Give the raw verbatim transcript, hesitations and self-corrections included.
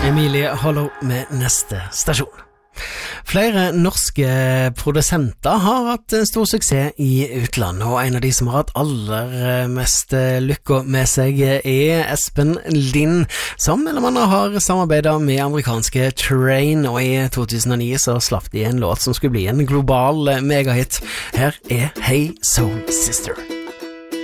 Emilie Hollow med neste stasjon. Flere norske produsenter har hatt stor suksess i utlandet, og en av de som har hatt aller mest lykke med seg er Espen Lind, som eller man har samarbeidet med amerikanske Train, og i to tusen og ni så slapp de en låt som skulle bli en global megahit. Her er Hey Soul Sister.